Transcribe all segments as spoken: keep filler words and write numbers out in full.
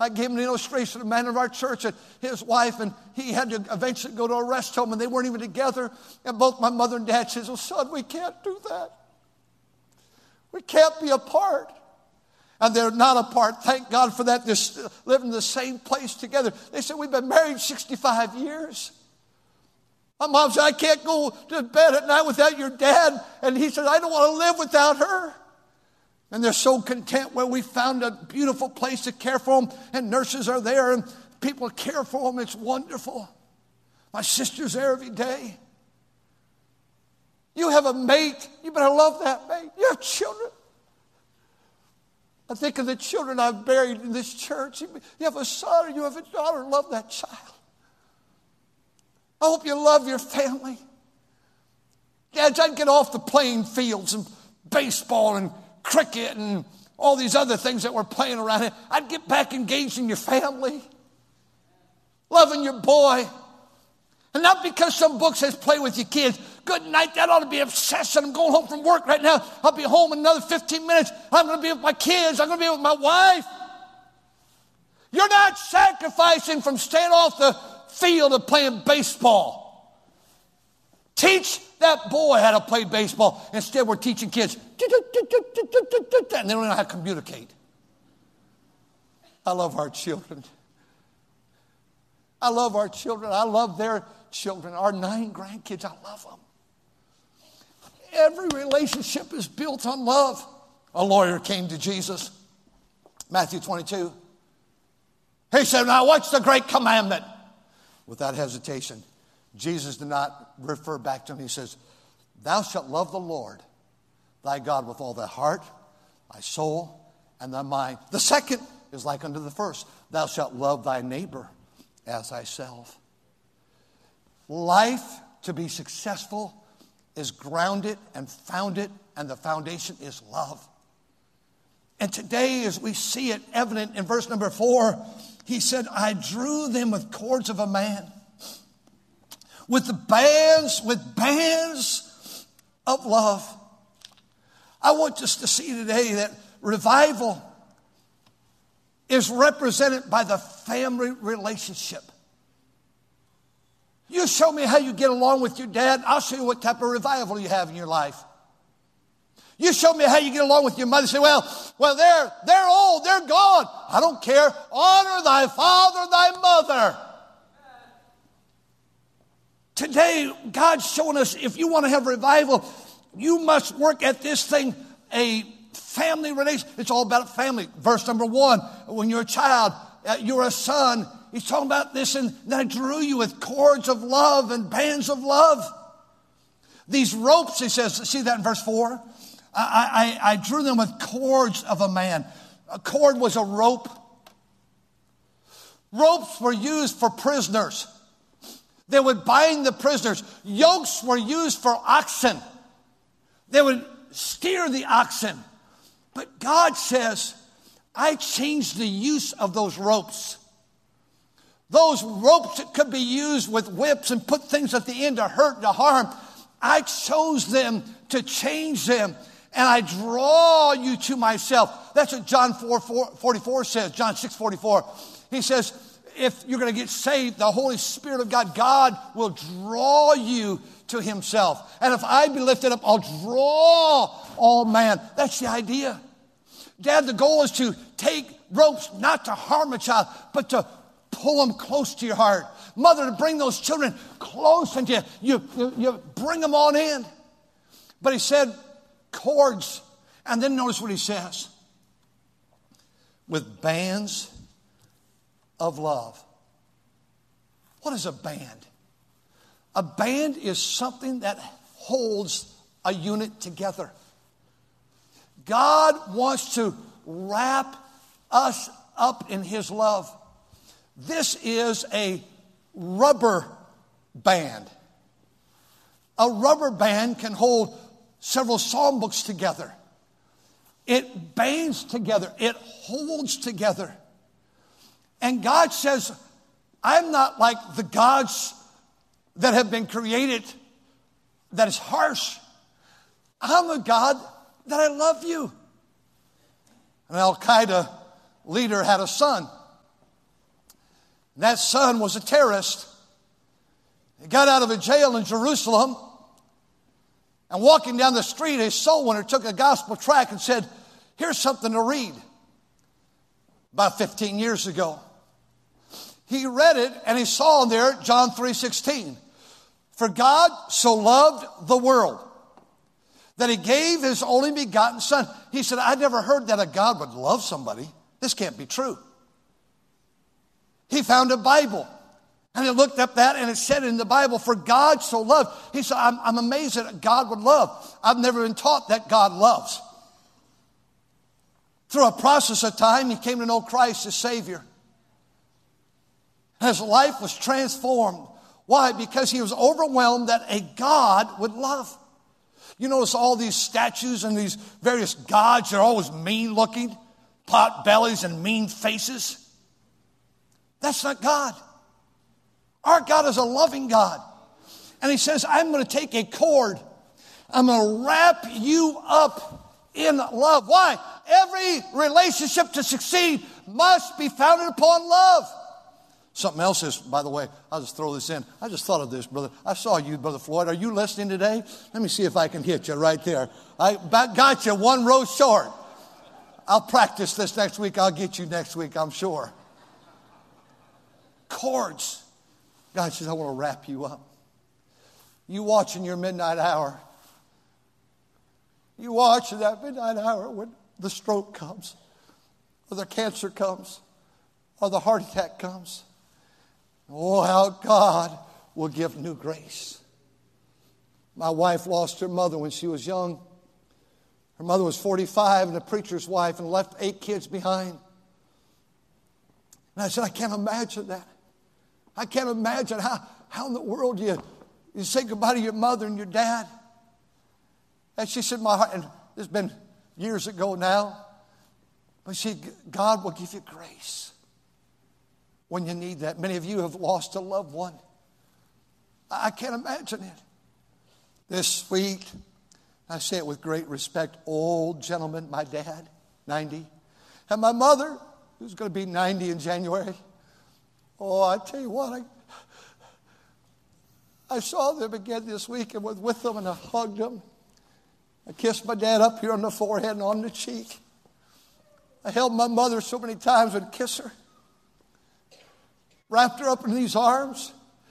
I gave him an illustration of a man of our church and his wife, and he had to eventually go to a rest home, and they weren't even together. And both my mother and dad said, "Oh, son, we can't do that. We can't be apart." And they're not apart. Thank God for that. They're living in the same place together. They said, "We've been married sixty-five years. My mom said, "I can't go to bed at night without your dad." And he said, "I don't want to live without her." And they're so content where we found a beautiful place to care for them. And nurses are there and people care for them. It's wonderful. My sister's there every day. You have a mate. You better love that mate. You have children. I think of the children I've buried in this church. You have a son or you have a daughter. Love that child. I hope you love your family. Dads, I'd get off the playing fields and baseball and cricket and all these other things that we're playing around here. I'd get back engaged in your family, loving your boy. And not because some book says play with your kids. Good night, that ought to be obsession. I'm going home from work right now. I'll be home in another fifteen minutes. I'm going to be with my kids. I'm going to be with my wife. You're not sacrificing from staying off the field of playing baseball. Teach that boy how to play baseball. Instead, we're teaching kids. And they don't know how to communicate. I love our children. I love our children. I love their children. Our nine grandkids, I love them. Every relationship is built on love. A lawyer came to Jesus. Matthew twenty-two. He said, "Now what's the great commandment?" Without hesitation, Jesus did not refer back to him. He says, "Thou shalt love the Lord thy God with all thy heart, thy soul, and thy mind." The second is like unto the first. Thou shalt love thy neighbor as thyself. Life, to be successful, is grounded and founded, and the foundation is love. And today, as we see it evident in verse number four, he said, "I drew them with cords of a man, with the bands, with bands of love." I want us to see today that revival is represented by the family relationship. You show me how you get along with your dad, I'll show you what type of revival you have in your life. You show me how you get along with your mother. Say, well, well, they're, they're old, they're gone. I don't care. Honor thy father, thy mother. Today, God's showing us if you want to have revival, you must work at this thing, a family relation. It's all about family. Verse number one, when you're a child, you're a son. He's talking about this, and I drew you with cords of love and bands of love. These ropes, he says, see that in verse four? I, I, I drew them with cords of a man. A cord was a rope. Ropes were used for prisoners. They would bind the prisoners. Yokes were used for oxen. They would steer the oxen. But God says, I changed the use of those ropes. Those ropes that could be used with whips and put things at the end to hurt, to harm. I chose them to change them. And I draw you to myself. That's what John four forty-four says. John six forty-four. He says, if you're going to get saved, the Holy Spirit of God, God will draw you to himself. And if I be lifted up, I'll draw all man. That's the idea. Dad, the goal is to take ropes, not to harm a child, but to pull them close to your heart. Mother, to bring those children close into you. You, you, you bring them on in. But he said, cords. And then notice what he says. With bands of love. What is a band? A band is something that holds a unit together. God wants to wrap us up in his love. This is a rubber band. A rubber band can hold several psalm books together. It bands together. It holds together. And God says, I'm not like the gods that have been created that is harsh. I'm a God that I love you. An Al-Qaeda leader had a son. That son was a terrorist. He got out of a jail in Jerusalem, and walking down the street, a soul winner took a gospel tract and said, here's something to read. About fifteen years ago. He read it and he saw there John three sixteen. For God so loved the world that he gave his only begotten son. He said, I never heard that a God would love somebody. This can't be true. He found a Bible and he looked up that and it said in the Bible, for God so loved. He said, I'm, I'm amazed that God would love. I've never been taught that God loves. Through a process of time, he came to know Christ as Savior. His life was transformed. Why? Because he was overwhelmed that a God would love. You notice all these statues and these various gods, they're always mean looking, pot bellies and mean faces. That's not God. Our God is a loving God. And he says, I'm going to take a cord. I'm going to wrap you up in love. Why? Every relationship to succeed must be founded upon love. Something else is, by the way, I'll just throw this in. I just thought of this, brother. I saw you, Brother Floyd. Are you listening today? Let me see if I can hit you right there. I got you one row short. I'll practice this next week. I'll get you next week, I'm sure. Cords. God says, I want to wrap you up. You watching your midnight hour. You watch that midnight hour when the stroke comes, or the cancer comes, or the heart attack comes. Oh, how God will give new grace. My wife lost her mother when she was young. Her mother was forty-five and a preacher's wife and left eight kids behind. And I said, I can't imagine that. I can't imagine how, how in the world you, you say goodbye to your mother and your dad. And she said, my heart, and this has been years ago now, but she, God will give you grace when you need that. Many of you have lost a loved one. I can't imagine it. This sweet, I say it with great respect, old gentleman, my dad, ninety, and my mother, who's going to be ninety in January. Oh, I tell you what, I, I saw them again this week and was with them and I hugged them. I kissed my dad up here on the forehead and on the cheek. I held my mother so many times and kissed her. Wrapped her up in these arms.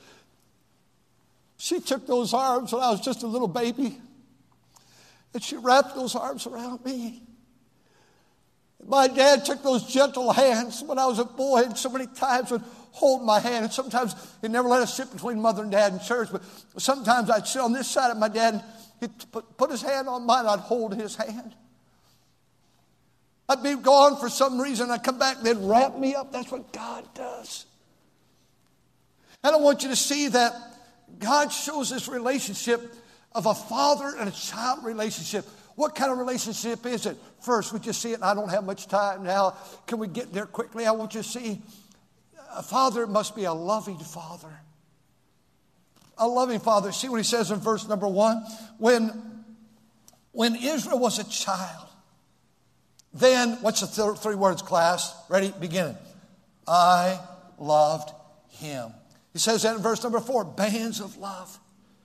She took those arms when I was just a little baby. And she wrapped those arms around me. My dad took those gentle hands when I was a boy and so many times would hold my hand. And sometimes he'd never let us sit between mother and dad in church. But sometimes I'd sit on this side of my dad and he'd put, put his hand on mine and I'd hold his hand. I'd be gone for some reason. I'd come back and they'd wrap me up. That's what God does. And I want you to see that God shows this relationship of a father and a child relationship. What kind of relationship is it? First, we just see it, and I don't have much time now. Can we get there quickly? I want you to see a father must be a loving father. A loving father. See what he says in verse number one? When, when Israel was a child, then, what's the th- three words, class? Ready? Beginning. I loved him. He says that in verse number four, bands of love.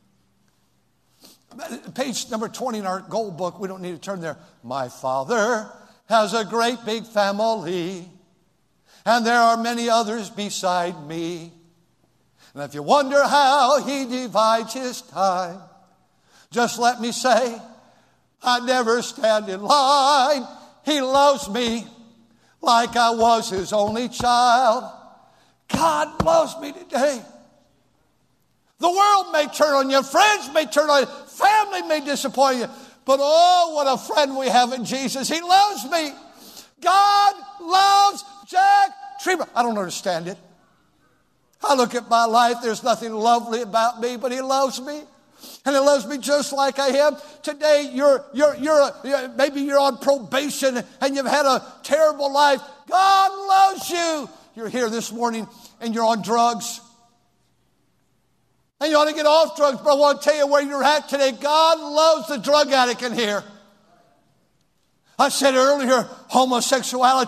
Page number twenty in our gold book, we don't need to turn there. My father has a great big family, and there are many others beside me. And if you wonder how he divides his time, just let me say, I never stand in line. He loves me like I was his only child. God loves me today. The world may turn on you. Friends may turn on you. Family may disappoint you. But oh, what a friend we have in Jesus. He loves me. God loves Jack Trieber. I don't understand it. I look at my life. There's nothing lovely about me, but he loves me. And he loves me just like I am. Today, you're, you're, you're, a, you're maybe you're on probation and you've had a terrible life. God loves you. You're here this morning and you're on drugs. And you ought to get off drugs, but I want to tell you where you're at today. God loves the drug addict in here. I said earlier, homosexuality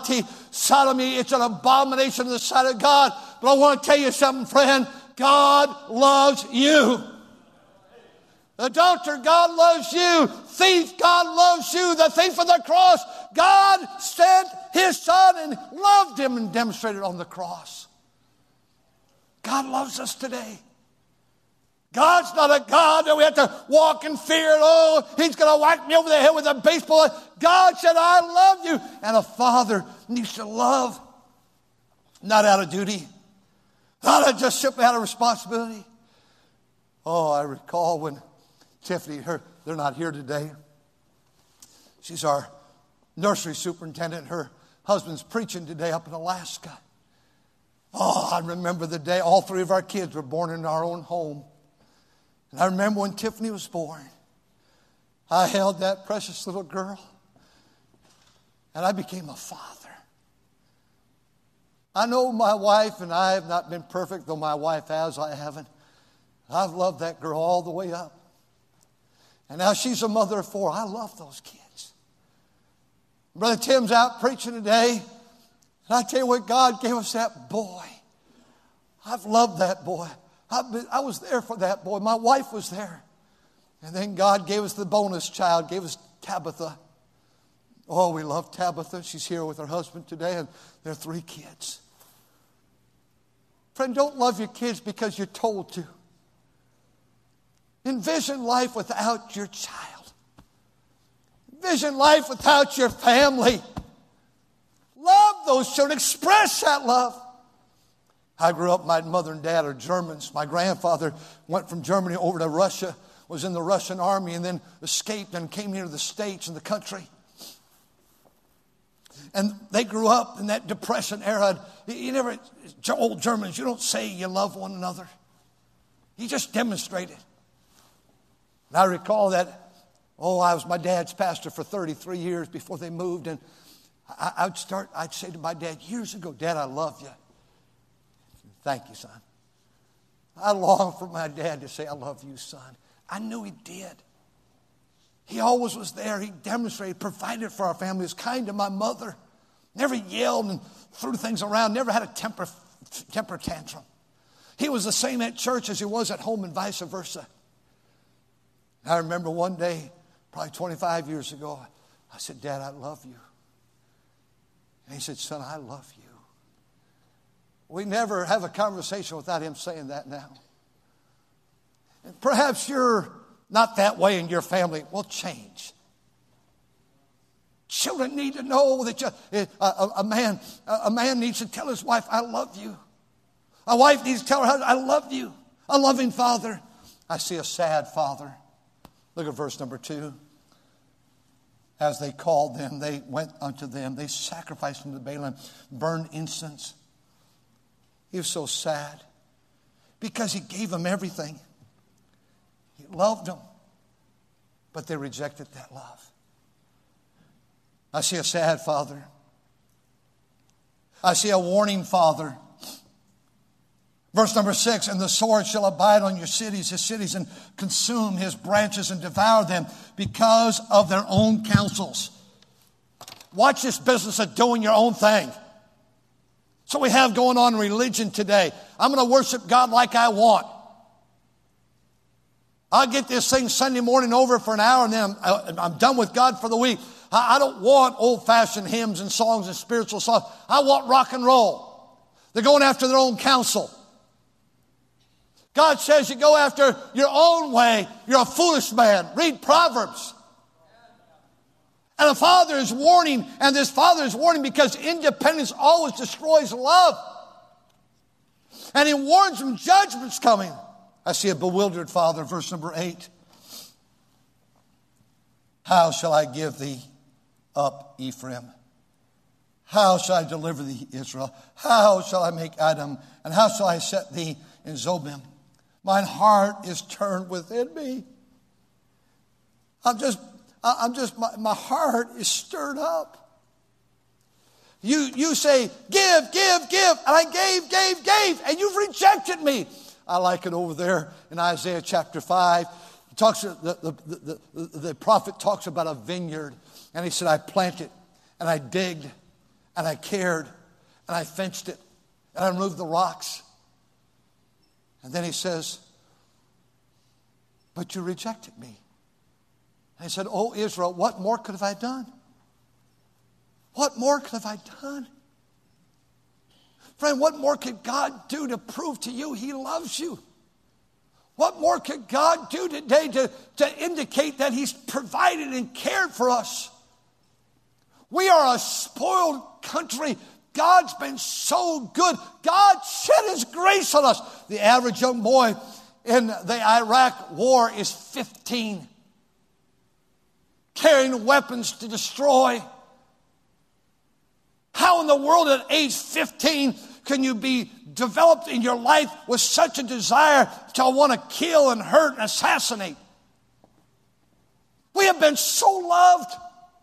sodomy. It's an abomination in the sight of God. But I want to tell you something, friend. God loves you. Adulterer, God loves you. Thief, God loves you. The thief of the cross, God sent his son and loved him and demonstrated on the cross. God loves us today. God's not a God that we have to walk in fear. Oh, he's going to whack me over the head with a baseball. God said, I love you. And a father needs to love, not out of duty, not just simply out of responsibility. Oh, I recall when Tiffany, her, they're not here today. She's our nursery superintendent. Her husband's preaching today up in Alaska. Oh, I remember the day all three of our kids were born in our own home. And I remember when Tiffany was born, I held that precious little girl, and I became a father. I know my wife and I have not been perfect, though my wife has, I haven't. I've loved that girl all the way up. And now she's a mother of four. I love those kids. Brother Tim's out preaching today. And I tell you what, God gave us that boy. I've loved that boy. I've been, I was there for that boy. My wife was there. And then God gave us the bonus child, gave us Tabitha. Oh, we love Tabitha. She's here with her husband today, and there are three kids. Friend, don't love your kids because you're told to. Envision life without your child. Envision life without your family. Love those children. Express that love. I grew up, my mother and dad are Germans. My grandfather went from Germany over to Russia, was in the Russian army, and then escaped and came here to the States and the country. And they grew up in that Depression era. You never, old Germans, you don't say you love one another. You just demonstrate it. And I recall that, oh, I was my dad's pastor for thirty-three years before they moved. And I, I'd start, I'd say to my dad, years ago, Dad, I love you. Thank you, son. I long for my dad to say, I love you, son. I knew he did. He always was there. He demonstrated, provided for our family. He was kind to my mother. Never yelled and threw things around. Never had a temper, temper tantrum. He was the same at church as he was at home and vice versa. I remember one day, probably twenty-five years ago, I said, Dad, I love you. And he said, son, I love you. We never have a conversation without him saying that now. And perhaps you're not that way in your family. Well, change. Children need to know that you, a, a, a, man, a man needs to tell his wife, I love you. A wife needs to tell her husband, I love you. A loving father. I see a sad father. Look at verse number two. As they called them, they went unto them. They sacrificed unto Baalim, burned incense. He was so sad because he gave them everything. He loved them, but they rejected that love. I see a sad father. I see a warning father. Verse number six, and the sword shall abide on your cities, his cities, and consume his branches and devour them because of their own counsels. Watch this business of doing your own thing. So we have going on in religion today. I'm going to worship God like I want. I'll get this thing Sunday morning over for an hour and then I'm, I'm done with God for the week. I, I don't want old-fashioned hymns and songs and spiritual songs. I want rock and roll. They're going after their own counsel. God says you go after your own way. You're a foolish man. Read Proverbs. And a father is warning, and this father is warning because independence always destroys love. And he warns them judgment's coming. I see a bewildered father, verse number eight. How shall I give thee up, Ephraim? How shall I deliver thee, Israel? How shall I make Adam? And how shall I set thee in Zobim? Mine heart is turned within me. I'm just, I'm just, my, my heart is stirred up. You, you say, give, give, give, and I gave, gave, gave, and you've rejected me. I like it over there in Isaiah chapter five. He talks, the, the, the, the, the prophet talks about a vineyard, and he said, I planted, and I digged, and I cared, and I fenced it, and I removed the rocks. And then he says, but you rejected me. And he said, oh, Israel, what more could have I done? What more could have I done? Friend, what more could God do to prove to you He loves you? What more could God do today to, to indicate that He's provided and cared for us? We are a spoiled country. God's been so good. God shed His grace on us. The average young boy in the Iraq war is fifteen, carrying weapons to destroy. How in the world at age fifteen can you be developed in your life with such a desire to want to kill and hurt and assassinate? We have been so loved.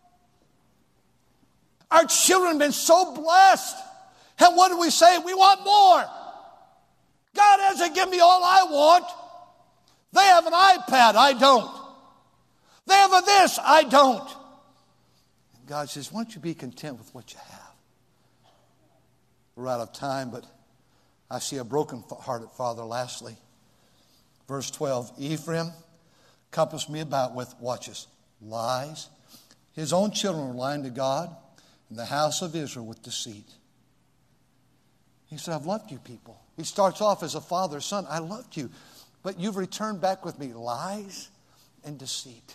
Our children have been so blessed. And what do we say? We want more. God hasn't given me all I want. They have an iPad, I don't. They have a this, I don't. And God says, why don't you be content with what you have? We're out of time, but I see a broken-hearted father. Lastly, verse twelve, Ephraim compassed me about with, watch this, lies. His own children were lying to God, and the house of Israel with deceit. He said, I've loved you people. He starts off as a father, son, I loved you, but you've returned back with me lies and deceit.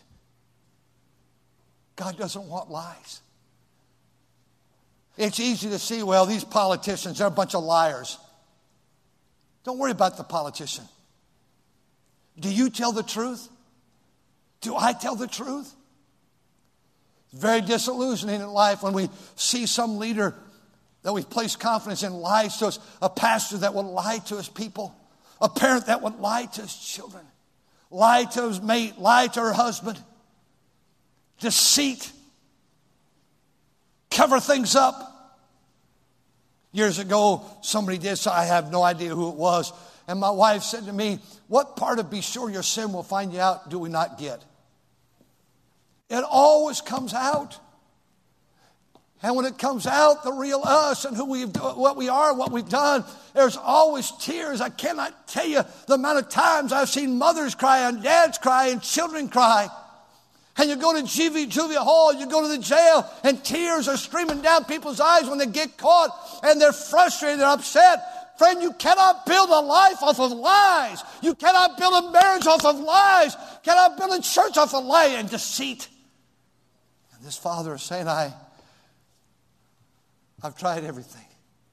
God doesn't want lies. It's easy to see, well, these politicians, they're a bunch of liars. Don't worry about the politician. Do you tell the truth? Do I tell the truth? It's very disillusioning in life when we see some leader that we've placed confidence in lies to us, a pastor that will lie to his people, a parent that would lie to his children, lie to his mate, lie to her husband, deceit, cover things up. Years ago, somebody did, so I have no idea who it was. And my wife said to me, what part of be sure your sin will find you out do we not get? It always comes out. And when it comes out, the real us and who we've, what we are, what we've done, there's always tears. I cannot tell you the amount of times I've seen mothers cry and dads cry and children cry. And you go to Juvie, Juvie Hall, you go to the jail, and tears are streaming down people's eyes when they get caught, and they're frustrated, they're upset. Friend, you cannot build a life off of lies. You cannot build a marriage off of lies. You cannot build a church off of lie and deceit. And this father is saying, I, I've tried everything.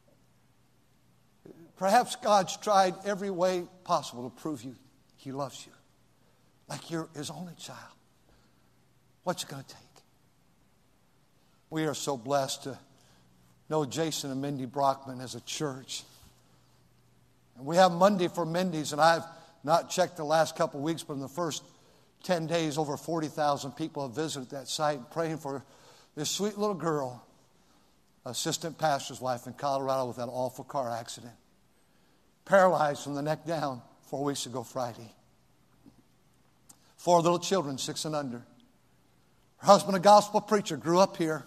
Perhaps God's tried every way possible to prove you He loves you, like you're His only child. What's it going to take? We are so blessed to know Jason and Mindy Brockman as a church. And we have Monday for Mindy's, and I've not checked the last couple of weeks, but in the first ten days, over forty thousand people have visited that site praying for this sweet little girl, assistant pastor's wife in Colorado with that awful car accident. Paralyzed from the neck down four weeks ago Friday. Four little children, six and under. Her husband, a gospel preacher, grew up here.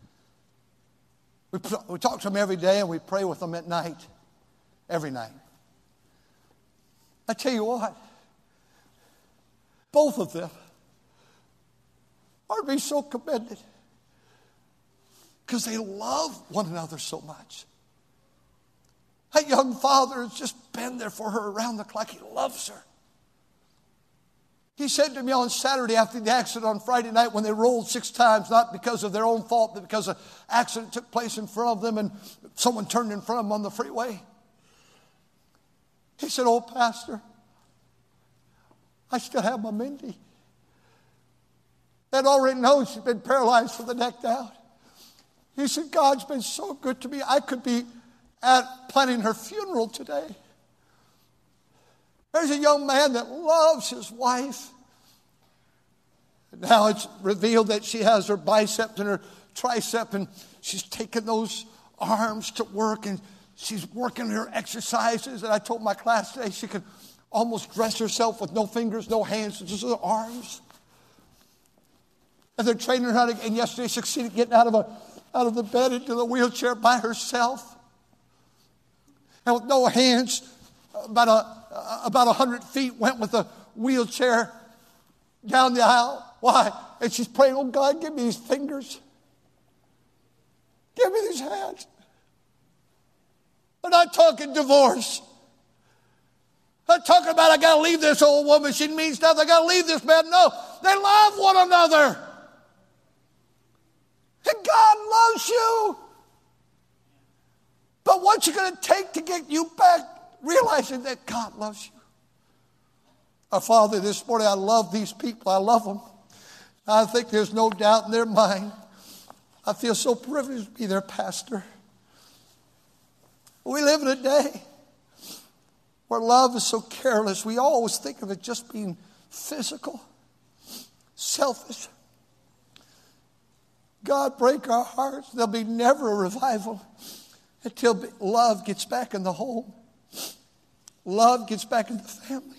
We, we talk to them every day and we pray with them at night. Every night. I tell you what, both of them are to be so commended because they love one another so much. That young father has just been there for her around the clock. He loves her. He said to me on Saturday after the accident on Friday night when they rolled six times, not because of their own fault, but because an accident took place in front of them and someone turned in front of them on the freeway. He said, oh, Pastor, I still have my Mindy. They'd already known she'd been paralyzed from the neck down. He said, God's been so good to me, I could be at planning her funeral today. There's a young man that loves his wife. Now it's revealed that she has her bicep and her tricep, and she's taken those arms to work, and she's working her exercises. And I told my class today she could almost dress herself with no fingers, no hands, just her arms. And they're training her how to, and yesterday succeeded getting out of a out of the bed into the wheelchair by herself. And with no hands, about a, about a hundred feet, went with a wheelchair down the aisle. Why? And she's praying, oh God, give me these fingers. Give me these hands. We're not talking divorce. I'm not talking about I got to leave this old woman. She means nothing. I got to leave this man. No, they love one another. And God loves you. But what's it going to take to get you back realizing that God loves you? Our Father, this morning, I love these people. I love them. I think there's no doubt in their mind. I feel so privileged to be their pastor. We live in a day where love is so careless. We always think of it just being physical, selfish. God, break our hearts. There'll be never a revival until love gets back in the home. Love gets back in the family.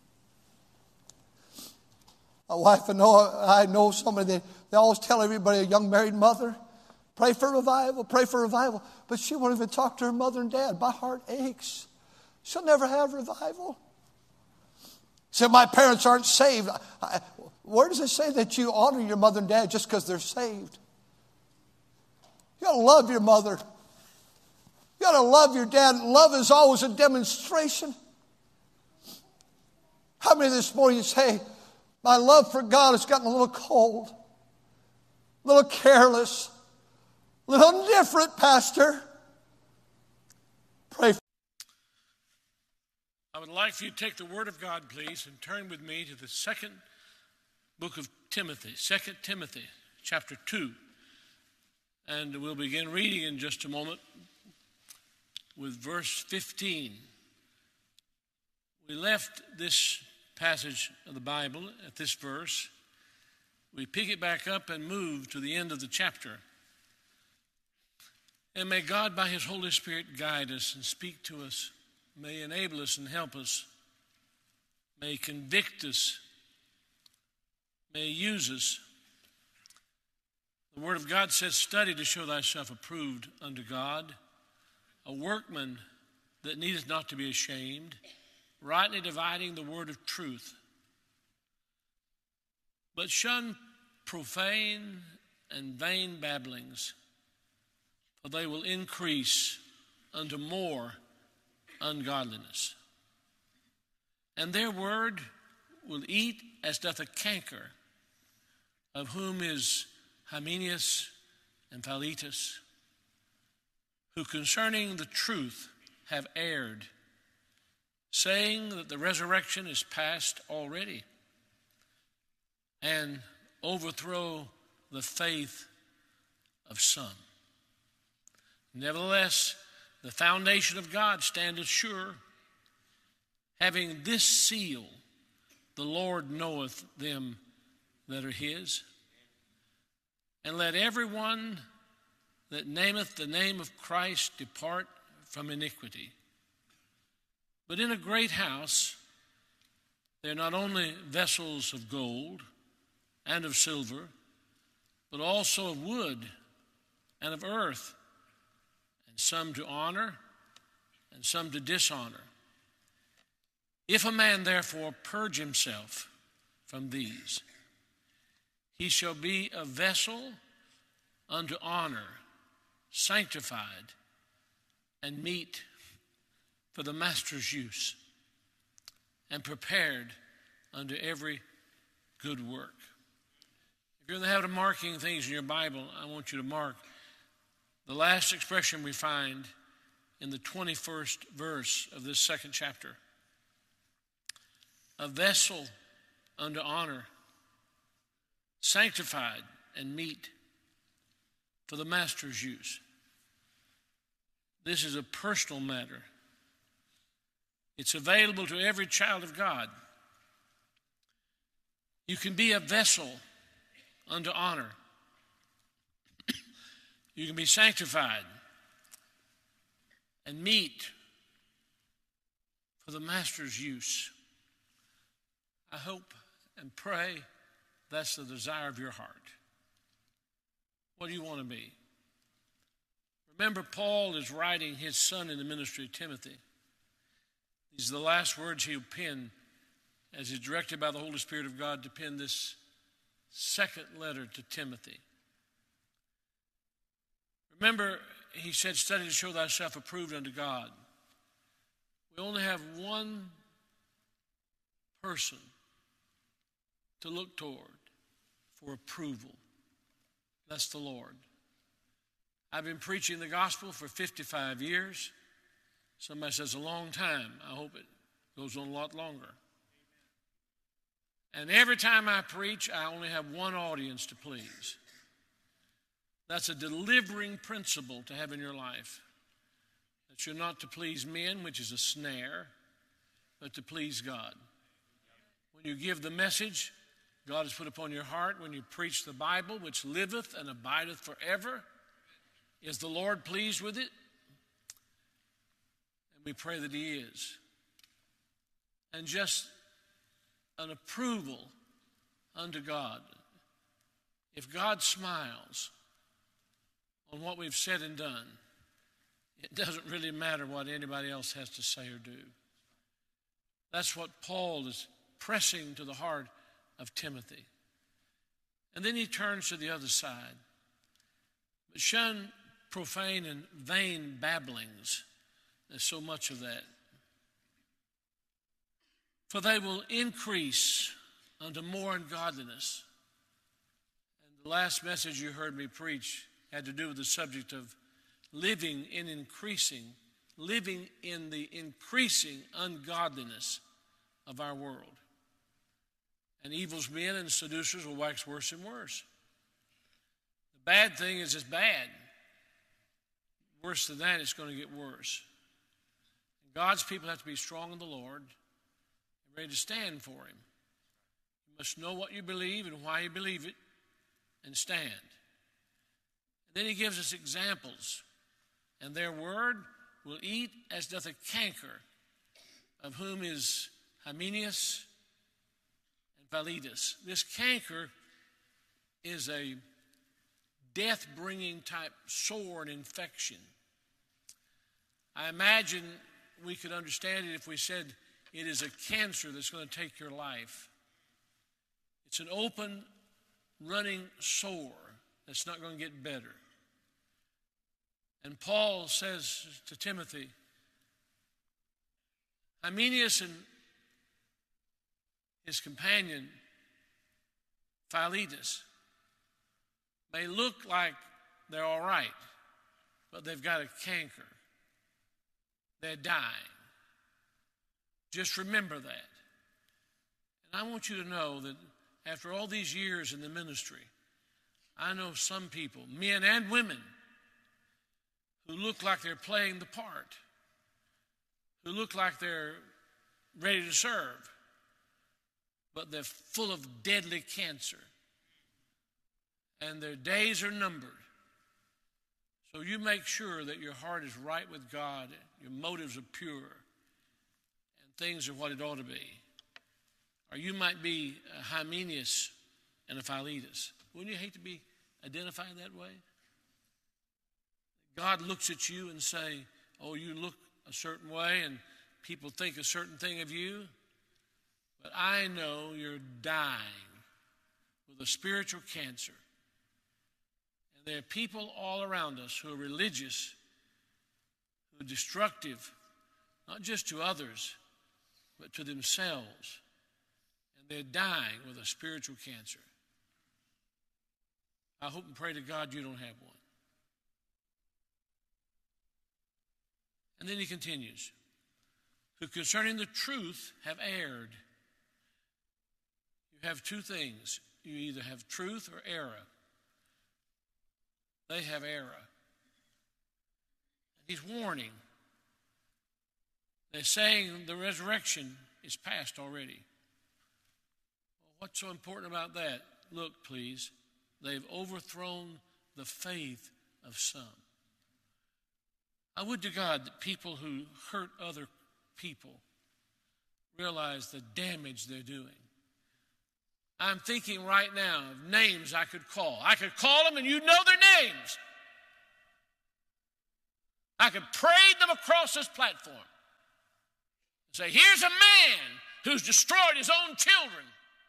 My wife and I know somebody, they, they always tell everybody, a young married mother, pray for revival, pray for revival. But she won't even talk to her mother and dad. My heart aches. She'll never have revival. Said, my parents aren't saved. I, where does it say that you honor your mother and dad just because they're saved? You got to love your mother. You got to love your dad. Love is always a demonstration. How many this morning say, my love for God has gotten a little cold, a little careless, a little indifferent, Pastor? Pray for I would like for you to take the Word of God, please, and turn with me to the second book of Timothy, Second Timothy, chapter two. And we'll begin reading in just a moment with verse fifteen. We left this passage of the Bible at this verse. We pick it back up and move to the end of the chapter. And may God, by His Holy Spirit, guide us and speak to us. May enable us and help us. May convict us. May use us. The Word of God says, study to show thyself approved unto God, a workman that needeth not to be ashamed, rightly dividing the word of truth. But shun profane and vain babblings, for they will increase unto more ungodliness. And their word will eat as doth a canker, of whom is Hymenaeus and Philetus, who concerning the truth have erred, saying that the resurrection is past already, and overthrow the faith of some. Nevertheless, the foundation of God standeth sure, having this seal, the Lord knoweth them that are his. And let everyone that nameth the name of Christ depart from iniquity. But in a great house there are not only vessels of gold and of silver, but also of wood and of earth, and some to honor and some to dishonor. If a man therefore purge himself from these, he shall be a vessel unto honor, sanctified and meet for the master's use, and prepared unto every good work. If you're in the habit of marking things in your Bible, I want you to mark the last expression we find in the twenty-first verse of this second chapter. A vessel unto honor, sanctified and meet for the master's use. This is a personal matter. It's available to every child of God. You can be a vessel unto honor. You can be sanctified and meet for the master's use. I hope and pray that's the desire of your heart. What do you want to be? Remember, Paul is writing his son in the ministry, Timothy. These are the last words he'll pen as he's directed by the Holy Spirit of God to pen this second letter to Timothy. Remember, he said, study to show thyself approved unto God. We only have one person to look toward for approval. That's the Lord. I've been preaching the gospel for fifty-five years. Somebody says a long time. I hope it goes on a lot longer. And every time I preach, I only have one audience to please. That's a delivering principle to have in your life. That you're not to please men, which is a snare, but to please God. When you give the message God has put upon your heart, when you preach the Bible, which liveth and abideth forever, is the Lord pleased with it? And we pray that He is. And just an approval unto God. If God smiles on what we've said and done, it doesn't really matter what anybody else has to say or do. That's what Paul is pressing to the heart of Timothy. And then he turns to the other side. But shun profane and vain babblings. There's so much of that. For they will increase unto more ungodliness. And the last message you heard me preach had to do with the subject of living in increasing, living in the increasing ungodliness of our world. And evil's men and seducers will wax worse and worse. The bad thing is it's bad. Worse than that, it's going to get worse. And God's people have to be strong in the Lord and ready to stand for Him. You must know what you believe and why you believe it and stand. And then He gives us examples. And their word will eat as doth a canker, of whom is Hymenaeus and Philetus. This canker is a death-bringing type sore and infection. I imagine we could understand it if we said it is a cancer that's going to take your life. It's an open, running sore that's not going to get better. And Paul says to Timothy, Hymenaeus and his companion Philetus may look like they're all right, but they've got a canker. They're dying. Just remember that. And I want you to know that after all these years in the ministry, I know some people, men and women, who look like they're playing the part, who look like they're ready to serve, but they're full of deadly cancer. And their days are numbered. So you make sure that your heart is right with God, your motives are pure, and things are what it ought to be. Or you might be a Hymenaeus and a Philetus. Wouldn't you hate to be identified that way? God looks at you and say, oh, you look a certain way and people think a certain thing of you. But I know you're dying with a spiritual cancer. And there are people all around us who are religious, who are destructive, not just to others, but to themselves. And they're dying with a spiritual cancer. I hope and pray to God you don't have one. And then he continues, who concerning the truth have erred. You have two things. You either have truth or error. They have error. He's warning. They're saying the resurrection is past already. Well, what's so important about that? Look, please. They've overthrown the faith of some. I would to God that people who hurt other people realize the damage they're doing. I'm thinking right now of names I could call. I could call them and you know their names. I could parade them across this platform and say, here's a man who's destroyed his own children.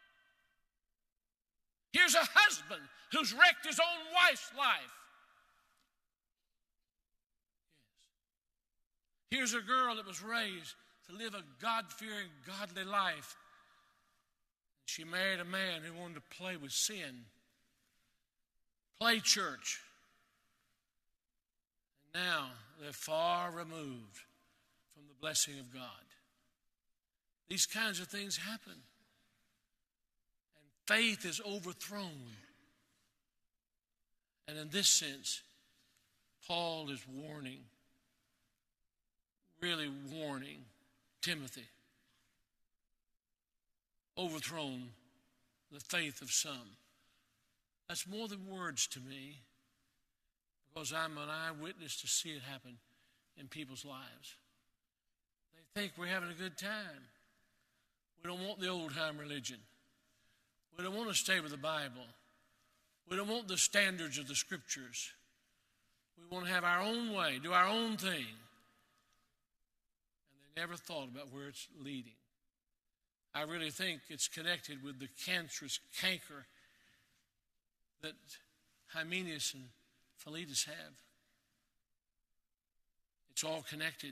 Here's a husband who's wrecked his own wife's life. Here's a girl that was raised to live a God-fearing, godly life. She married a man who wanted to play with sin, play church. And now they're far removed from the blessing of God. These kinds of things happen. And faith is overthrown. And in this sense, Paul is warning, really warning Timothy. Overthrown the faith of some. That's more than words to me, because I'm an eyewitness to see it happen in people's lives. They think we're having a good time. We don't want the old-time religion. We don't want to stay with the Bible. We don't want the standards of the Scriptures. We want to have our own way, do our own thing. And they never thought about where it's leading. I really think it's connected with the cancerous canker that Hymenaeus and Philetus have. It's all connected.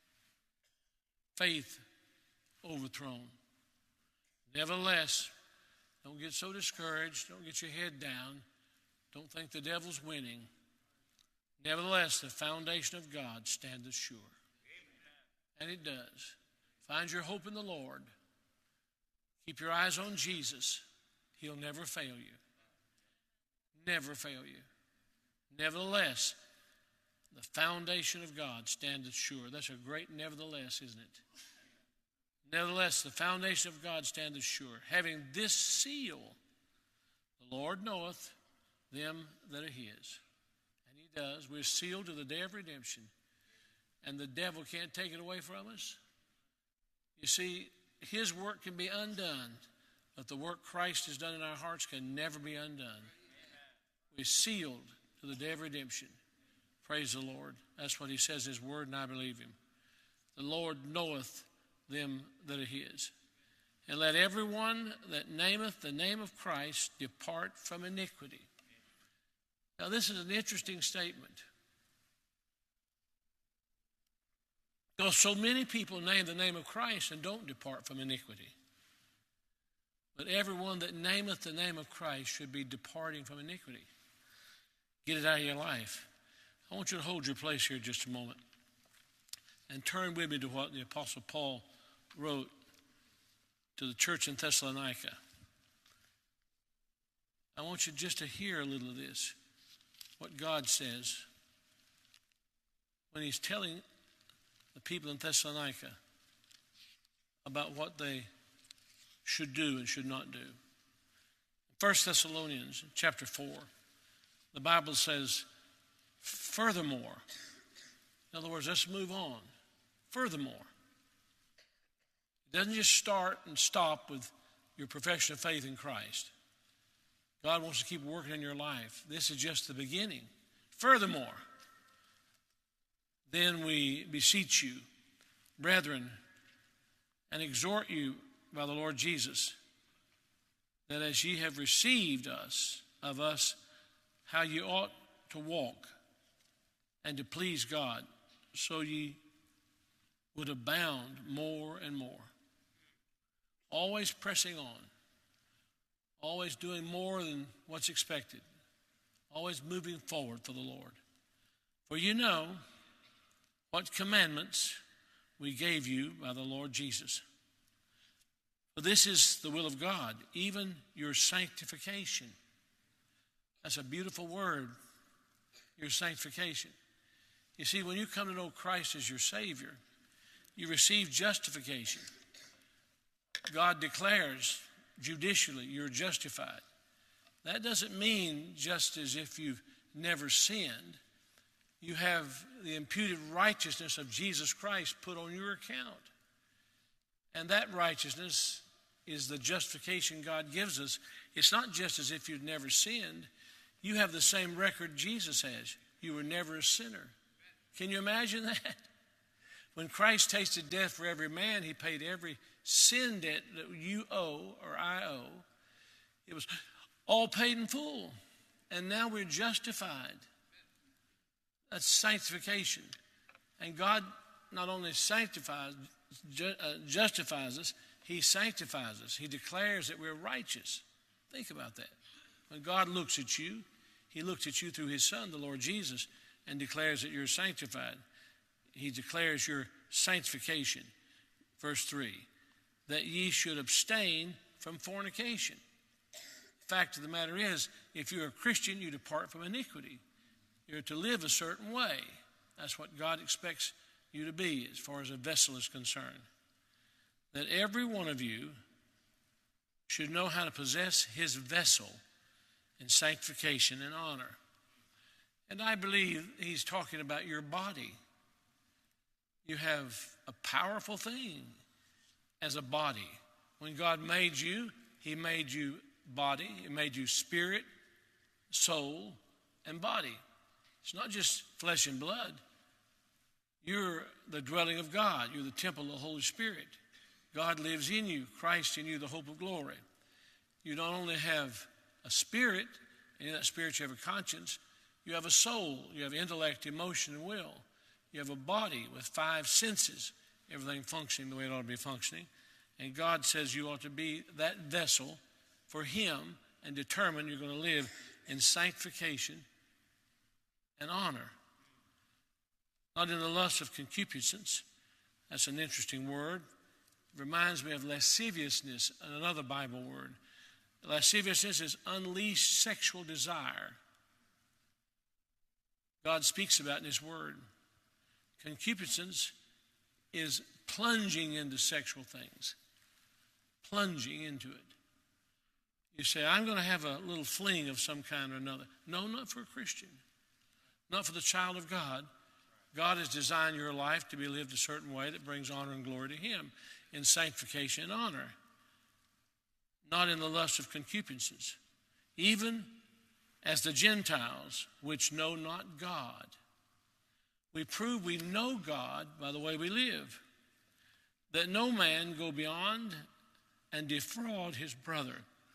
Faith overthrown. Nevertheless, don't get so discouraged. Don't get your head down. Don't think the devil's winning. Nevertheless, the foundation of God standeth sure. And it does. Find your hope in the Lord. Keep your eyes on Jesus. He'll never fail you. Never fail you. Nevertheless, the foundation of God standeth sure. That's a great nevertheless, isn't it? Nevertheless, the foundation of God standeth sure. Having this seal, the Lord knoweth them that are his. And he does. We're sealed to the day of redemption. And the devil can't take it away from us. You see, his work can be undone, but the work Christ has done in our hearts can never be undone. We're sealed to the day of redemption. Praise the Lord. That's what he says in his word, and I believe him. The Lord knoweth them that are his. And let everyone that nameth the name of Christ depart from iniquity. Now, this is an interesting statement. Because so many people name the name of Christ and don't depart from iniquity. But everyone that nameth the name of Christ should be departing from iniquity. Get it out of your life. I want you to hold your place here just a moment and turn with me to what the Apostle Paul wrote to the church in Thessalonica. I want you just to hear a little of this, what God says when he's telling the people in Thessalonica about what they should do and should not do. First Thessalonians chapter four, the Bible says, furthermore, in other words, let's move on. Furthermore, it doesn't just start and stop with your profession of faith in Christ. God wants to keep working in your life. This is just the beginning. Furthermore, then we beseech you, brethren, and exhort you by the Lord Jesus, that as ye have received us, of us, how ye ought to walk and to please God, so ye would abound more and more. Always pressing on. Always doing more than what's expected. Always moving forward for the Lord. For you know what commandments we gave you by the Lord Jesus. For this is the will of God, even your sanctification. That's a beautiful word, your sanctification. You see, when you come to know Christ as your Savior, you receive justification. God declares judicially you're justified. That doesn't mean just as if you've never sinned. You have the imputed righteousness of Jesus Christ put on your account. And that righteousness is the justification God gives us. It's not just as if you'd never sinned. You have the same record Jesus has. You were never a sinner. Can you imagine that? When Christ tasted death for every man, he paid every sin debt that you owe or I owe. It was all paid in full. And now we're justified. That's sanctification. And God not only sanctifies, ju- uh, justifies us, he sanctifies us. He declares that we're righteous. Think about that. When God looks at you, he looks at you through his Son, the Lord Jesus, and declares that you're sanctified. He declares your sanctification. Verse three, that ye should abstain from fornication. The fact of the matter is, if you're a Christian, you depart from iniquity. You're to live a certain way. That's what God expects you to be as far as a vessel is concerned. That every one of you should know how to possess his vessel in sanctification and honor. And I believe he's talking about your body. You have a powerful thing as a body. When God made you, he made you body. He made you spirit, soul, and body. It's not just flesh and blood. You're the dwelling of God. You're the temple of the Holy Spirit. God lives in you, Christ in you, the hope of glory. You not only have a spirit, and in that spirit you have a conscience, you have a soul, you have intellect, emotion, and will. You have a body with five senses, everything functioning the way it ought to be functioning. And God says you ought to be that vessel for him and determine you're going to live in sanctification and honor. Not in the lust of concupiscence. That's an interesting word. It reminds me of lasciviousness, another Bible word. Lasciviousness is unleashed sexual desire. God speaks about in his word. Concupiscence is plunging into sexual things. Plunging into it. You say, I'm going to have a little fling of some kind or another. No, not for a Christian. Not for the child of God. God has designed your life to be lived a certain way that brings honor and glory to him in sanctification and honor. Not in the lust of concupiscence. Even as the Gentiles, which know not God. We prove we know God by the way we live. That no man go beyond and defraud his brother.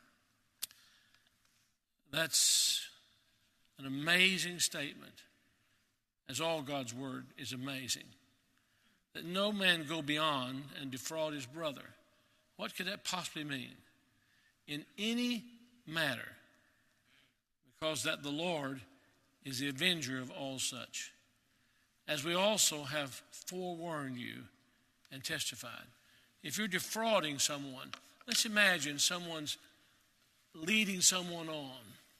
That's an amazing statement, as all God's word is amazing. That no man go beyond and defraud his brother. What could that possibly mean? In any matter, because that the Lord is the avenger of all such. As we also have forewarned you and testified. If you're defrauding someone, let's imagine someone's leading someone on.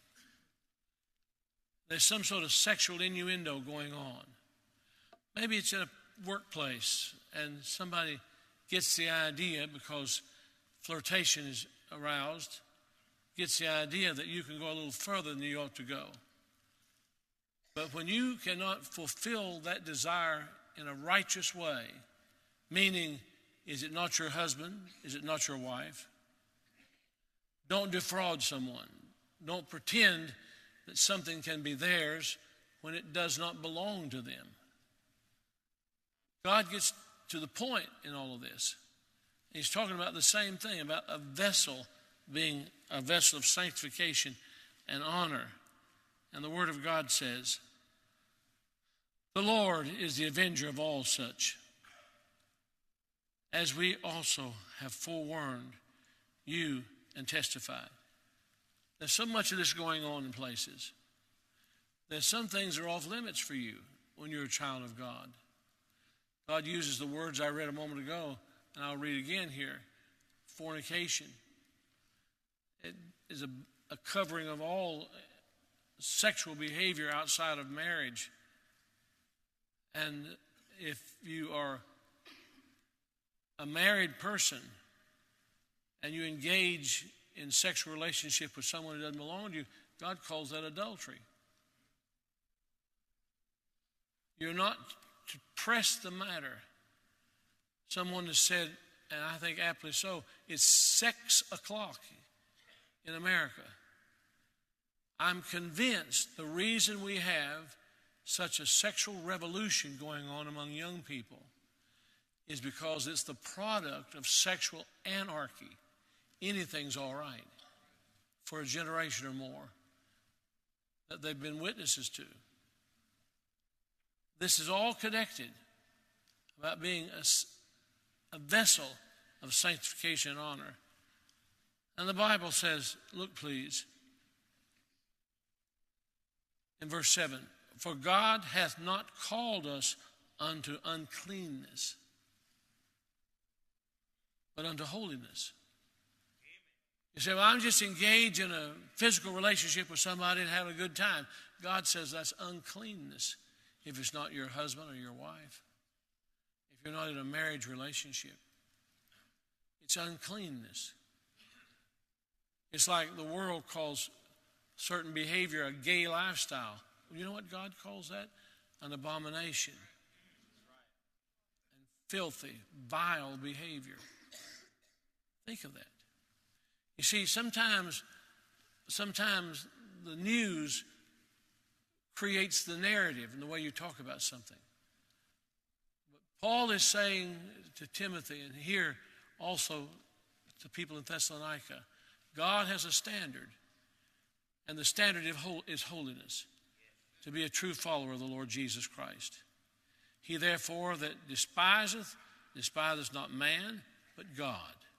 There's some sort of sexual innuendo going on. Maybe it's in a workplace and somebody gets the idea because flirtation is aroused, gets the idea that you can go a little further than you ought to go. But when you cannot fulfill that desire in a righteous way, meaning, is it not your husband? Is it not your wife? Don't defraud someone. Don't pretend that something can be theirs when it does not belong to them. God gets to the point in all of this. He's talking about the same thing, about a vessel being a vessel of sanctification and honor. And the Word of God says, the Lord is the avenger of all such, as we also have forewarned you and testified. There's so much of this going on in places. There's some things that are off limits for you when you're a child of God. God uses the words I read a moment ago, and I'll read again here. Fornication. It is a, a covering of all sexual behavior outside of marriage. And if you are a married person and you engage in sexual relationship with someone who doesn't belong to you, God calls that adultery. You're not to press the matter. Someone has said, and I think aptly so, it's six o'clock in America. I'm convinced the reason we have such a sexual revolution going on among young people is because it's the product of sexual anarchy. Anything's all right for a generation or more that they've been witnesses to. This is all connected about being a, a vessel of sanctification and honor. And the Bible says, look please, in verse seven, for God hath not called us unto uncleanness, but unto holiness. You say, well, I'm just engaged in a physical relationship with somebody and having a good time. God says that's uncleanness if it's not your husband or your wife. If you're not in a marriage relationship, it's uncleanness. It's like the world calls certain behavior a gay lifestyle. Well, you know what God calls that? An abomination. And filthy, vile behavior. Think of that. You see, sometimes, sometimes the news creates the narrative and the way you talk about something. But Paul is saying to Timothy, and here also to people in Thessalonica, God has a standard, and the standard is holiness, to be a true follower of the Lord Jesus Christ. He therefore that despiseth, despiseth not man, but God,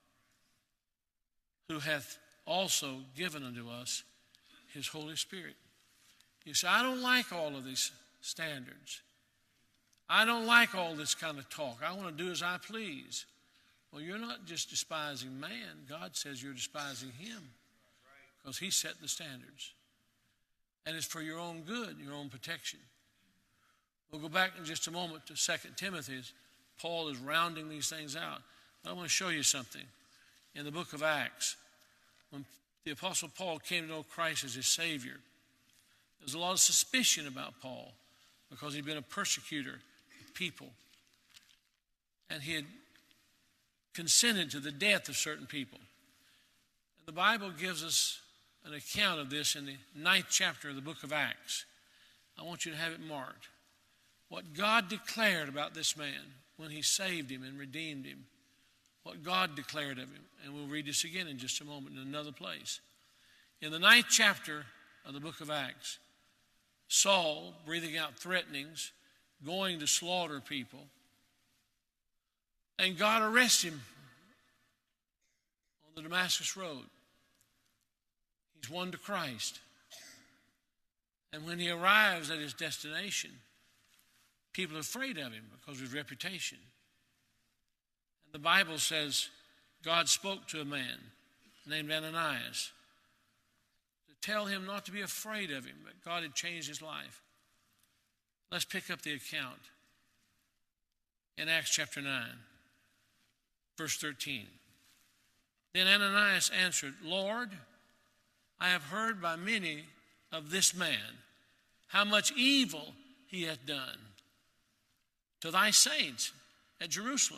who hath also given unto us his Holy Spirit. You say, I don't like all of these standards. I don't like all this kind of talk. I want to do as I please. Well, you're not just despising man. God says you're despising him because he set the standards. And it's for your own good, your own protection. We'll go back in just a moment to Second Timothy. Paul is rounding these things out. But I want to show you something. In the book of Acts, when the Apostle Paul came to know Christ as his Savior, there was a lot of suspicion about Paul because he'd been a persecutor of people. And he had consented to the death of certain people. And the Bible gives us an account of this in the ninth chapter of the book of Acts. I want you to have it marked. What God declared about this man when he saved him and redeemed him. What God declared of him. And we'll read this again in just a moment in another place. In the ninth chapter of the book of Acts, Saul, breathing out threatenings, going to slaughter people, and God arrests him on the Damascus Road. He's won to Christ. And when he arrives at his destination, people are afraid of him because of his reputation. And the Bible says God spoke to a man named Ananias to tell him not to be afraid of him, but God had changed his life. Let's pick up the account in Acts chapter nine, verse thirteen. Then Ananias answered, Lord, I have heard by many of this man how much evil he hath done to thy saints at Jerusalem.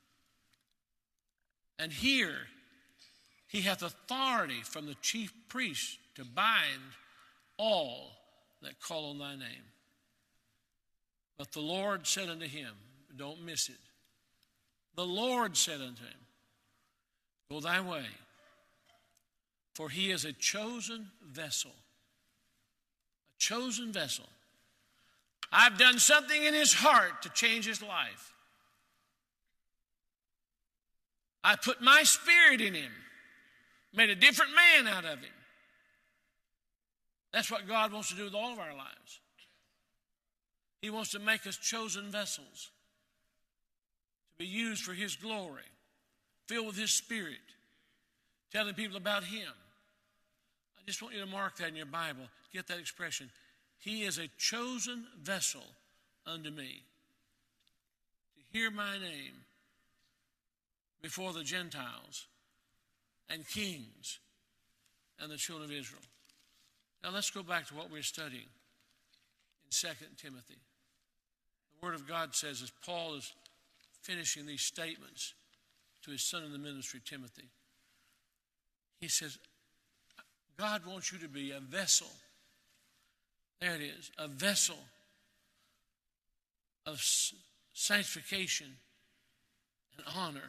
And here he hath authority from the chief priest to bind all that call on thy name. But the Lord said unto him, don't miss it. The Lord said unto him, go thy way, for he is a chosen vessel. A chosen vessel. I've done something in his heart to change his life. I put my spirit in him, made a different man out of him. That's what God wants to do with all of our lives. He wants to make us chosen vessels to be used for his glory, filled with his spirit, telling people about him. I just want you to mark that in your Bible. Get that expression. He is a chosen vessel unto me to hear my name before the Gentiles and kings and the children of Israel. Now let's go back to what we're studying in Second Timothy. The Word of God says, as Paul is finishing these statements to his son in the ministry, Timothy, he says, God wants you to be a vessel. There it is, a vessel of sanctification and honor.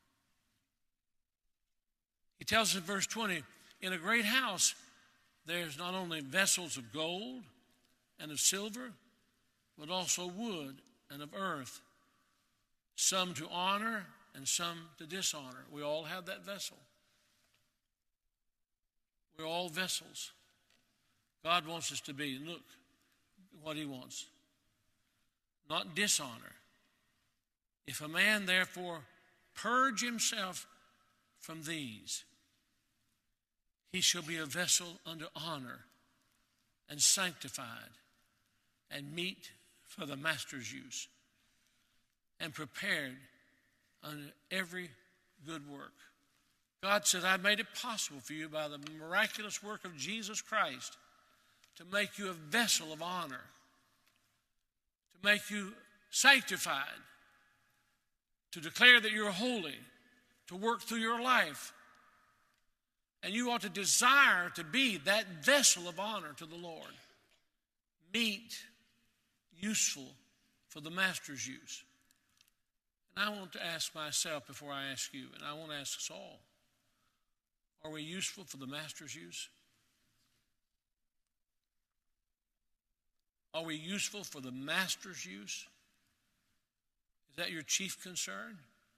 He tells us in verse twenty, in a great house there's not only vessels of gold and of silver, but also wood and of earth, some to honor and some to dishonor. We all have that vessel. We're all vessels. God wants us to be, look what he wants, not dishonor. If a man therefore purge himself from these, he shall be a vessel unto honor and sanctified and meet for the master's use and prepared unto every good work. God said, I made it possible for you by the miraculous work of Jesus Christ to make you a vessel of honor, to make you sanctified, to declare that you're holy, to work through your life. And you ought to desire to be that vessel of honor to the Lord. Meet, useful for the master's use. And I want to ask myself before I ask you, and I want to ask us all, are we useful for the master's use? Are we useful for the master's use? Is that your chief concern?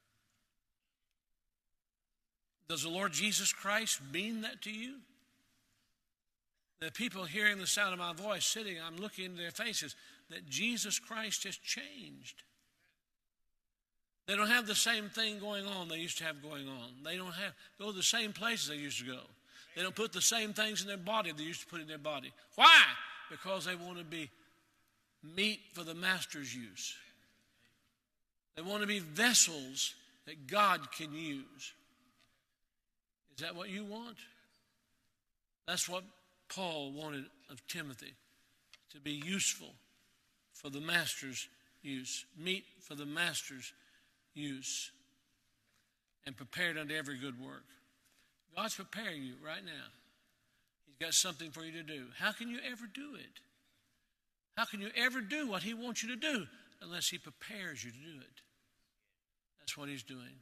Does the Lord Jesus Christ mean that to you? The people hearing the sound of my voice sitting, I'm looking into their faces, that Jesus Christ has changed. They don't have the same thing going on they used to have going on. They don't have go to the same places they used to go. They don't put the same things in their body they used to put in their body. Why? Because they want to be meat for the master's use. They want to be vessels that God can use. Is that what you want? That's what Paul wanted of Timothy, to be useful for the master's use, meet for the master's use, and prepared unto every good work. God's preparing you right now. He's got something for you to do. How can you ever do it? How can you ever do what he wants you to do unless he prepares you to do it? That's what he's doing.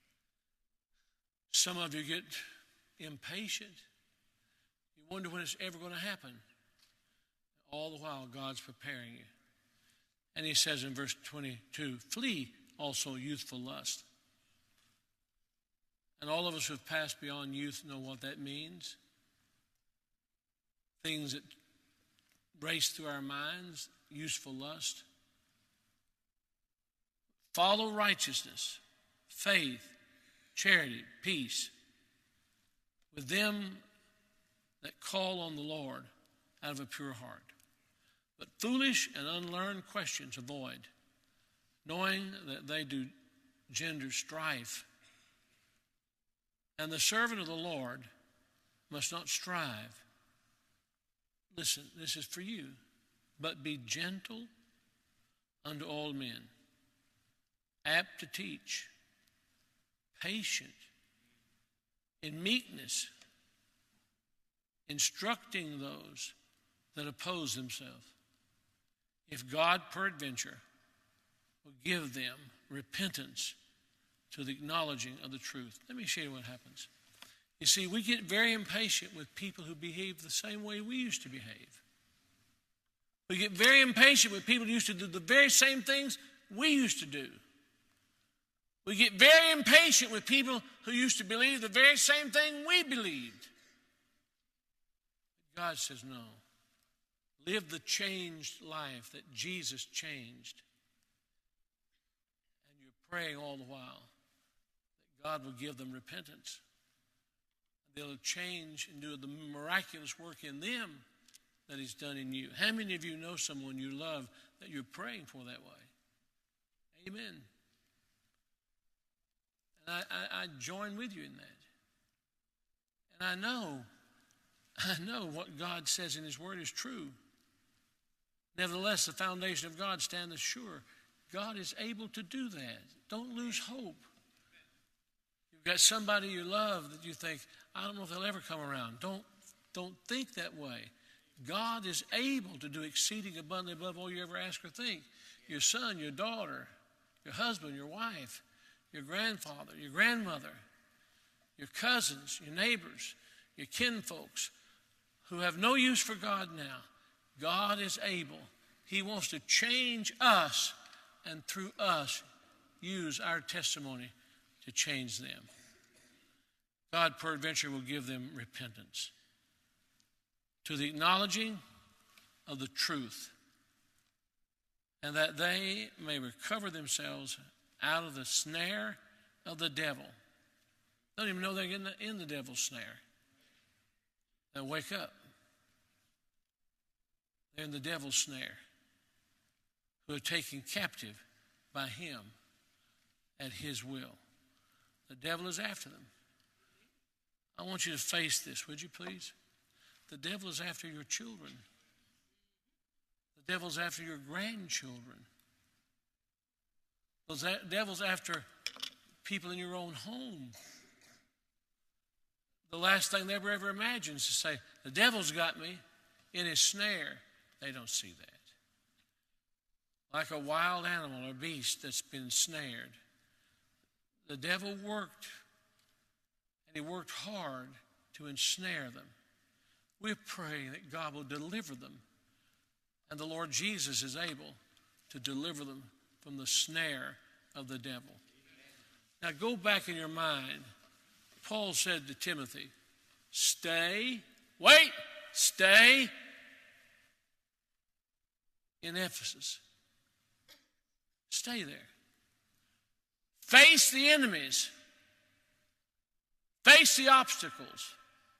Some of you get impatient. You wonder when it's ever going to happen. All the while, God's preparing you. And he says in verse twenty-two, flee also youthful lust. And all of us who have passed beyond youth know what that means. Things that race through our minds, useful lust. Follow righteousness, faith, charity, peace, with them that call on the Lord out of a pure heart. But foolish and unlearned questions avoid, knowing that they do gender strife. And the servant of the Lord must not strive. Listen, this is for you. But be gentle unto all men, apt to teach, patient, in meekness, instructing those that oppose themselves, if God peradventure will give them repentance to the acknowledging of the truth. Let me show you what happens. You see, we get very impatient with people who behave the same way we used to behave. We get very impatient with people who used to do the very same things we used to do. We get very impatient with people who used to believe the very same thing we believed. God says, no. Live the changed life that Jesus changed. And you're praying all the while that God will give them repentance. They'll change and do the miraculous work in them that he's done in you. How many of you know someone you love that you're praying for that way? Amen. And I, I, I join with you in that. And I know, I know what God says in his word is true. Nevertheless, the foundation of God standeth sure. God is able to do that. Don't lose hope. You've got somebody you love that you think, I don't know if they'll ever come around. Don't, don't think that way. God is able to do exceeding abundantly above all you ever ask or think. your son, your daughter, your husband, your wife, your grandfather, your grandmother, your cousins, your neighbors, your kinfolks who have no use for God now. God is able. He wants to change us, and through us, use our testimony to change them. God peradventure will give them repentance to the acknowledging of the truth, and that they may recover themselves out of the snare of the devil. They don't even know they're in the, in the devil's snare. They'll wake up. They're in the devil's snare, who are taken captive by him at his will. The devil is after them. I want you to face this, would you please? The devil is after your children. The devil's after your grandchildren. The devil's after people in your own home. The last thing they ever ever imagine is to say, the devil's got me in his snare. They don't see that. Like a wild animal or beast that's been snared. The devil worked, and he worked hard to ensnare them. We're praying that God will deliver them, and the Lord Jesus is able to deliver them from the snare of the devil. Now go back in your mind. Paul said to Timothy, stay, wait, stay in Ephesus. Stay there. Face the enemies. Face the obstacles.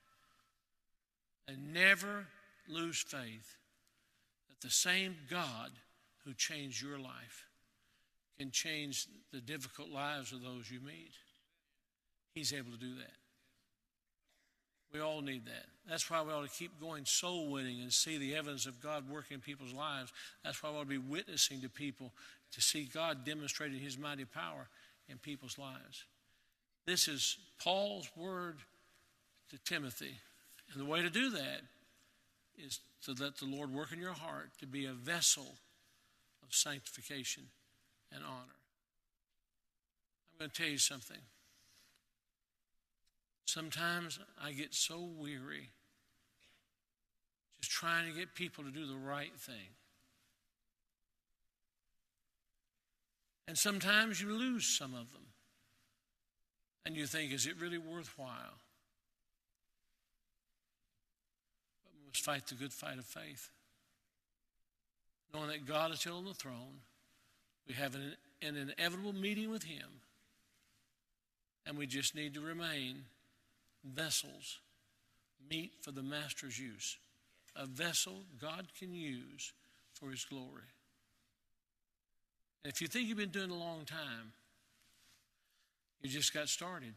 And never lose faith that the same God who changed your life can change the difficult lives of those you meet. He's able to do that. We all need that. That's why we ought to keep going soul winning and see the evidence of God working in people's lives. That's why we ought to be witnessing to people to see God demonstrating his mighty power in people's lives. This is Paul's word to Timothy. And the way to do that is to let the Lord work in your heart to be a vessel of sanctification and honor. I'm going to tell you something. Sometimes I get so weary just trying to get people to do the right thing. And sometimes you lose some of them. And you think, is it really worthwhile? But we must fight the good fight of faith. Knowing that God is still on the throne. We have an, an inevitable meeting with him. And we just need to remain vessels, meet for the master's use. A vessel God can use for his glory. And if you think you've been doing it a long time, you just got started.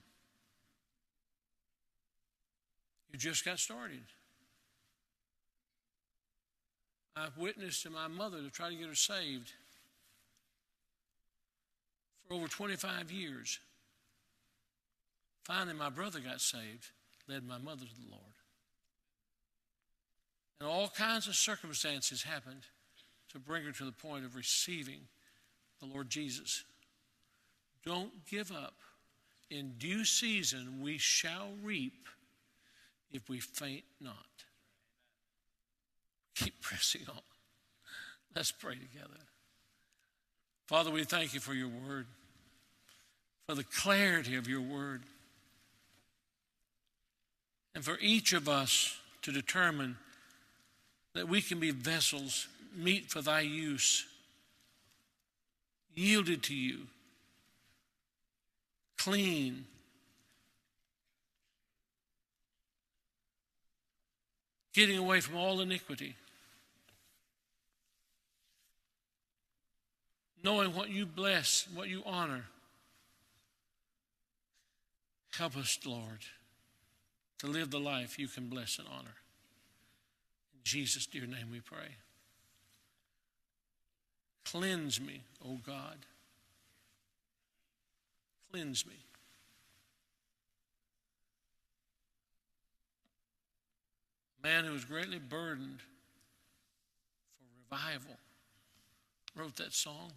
You just got started. I've witnessed to my mother to try to get her saved for over twenty-five years. Finally, my brother got saved, led my mother to the Lord. And all kinds of circumstances happened to bring her to the point of receiving the Lord Jesus. Don't give up. In due season we shall reap if we faint not. Keep pressing on. Let's pray together. Father, we thank you for your word, for the clarity of your word, and for each of us to determine that we can be vessels meet for thy use, yielded to you, clean, getting away from all iniquity, knowing what you bless, what you honor. Help us, Lord, to live the life you can bless and honor. In Jesus' dear name we pray. Cleanse me, O God. Cleanse me. A man who was greatly burdened for revival wrote that song.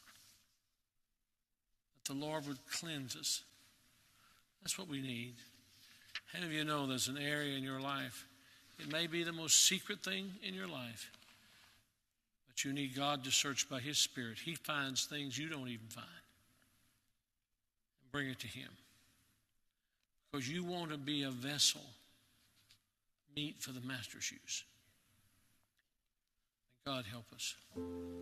That the Lord would cleanse us. That's what we need. How many of you know there's an area in your life, it may be the most secret thing in your life, but you need God to search by His Spirit. He finds things you don't even find. And bring it to Him. Because you want to be a vessel meet for the master's use. God help us.